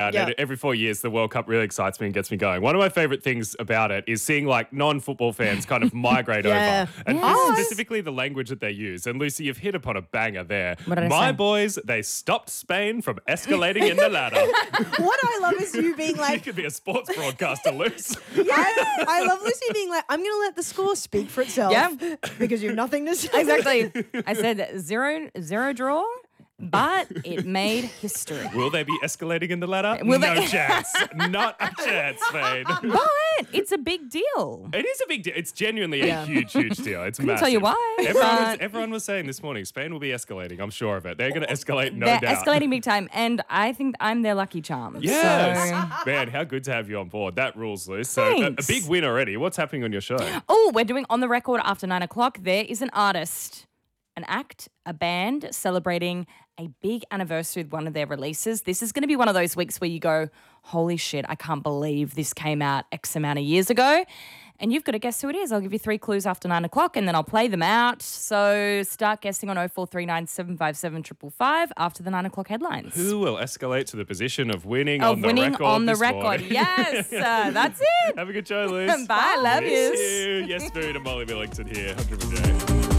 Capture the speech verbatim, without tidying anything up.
around, Yeah. and every four years the World Cup really excites me and gets me going. One of my favourite things about it is seeing like non-football fans kind of migrate Yeah. over, and Yes. specifically the language that they use. And Lucy, you've hit upon a banger there. What did I My say? boys, they stopped Spain from escalating in the ladder. What I love is you being You like, could be a sports broadcaster, Luce. I, I love Lucy being like, I'm going to let the score speak for itself. Yeah. Because you have nothing to say. Exactly. I said zero zero draw, but it made history. Will they be escalating in the ladder? Will no they- chance. Not a chance, Spain. But it's a big deal. It is a big deal. It's genuinely a Yeah. huge, huge deal. It's Couldn't massive. tell you why, Everyone was, but- everyone was saying this morning, Spain will be escalating. I'm sure of it. They're going to escalate, no They're doubt. escalating big time, and I think I'm their lucky charm. Yes. So, Man, how good to have you on board. That rules, Luce. So a, a Thanks. big win already. What's happening on your show? oh, we're doing On the Record after nine o'clock. There is an artist, an act, a band celebrating a big anniversary with one of their releases. This is going to be one of those weeks where you go, holy shit, I can't believe this came out X amount of years ago. And you've got to guess who it is. I'll give you three clues after nine o'clock and then I'll play them out. So start guessing on oh four three nine, seven five seven, five five five after the nine o'clock headlines. Who will escalate to the position of winning Of on the winning record on the this record. morning? Yes, uh, that's it. Have a good show, Luce. Bye, love Miss yous. you. Yes, Food and Molly Millington here. one hundred percent.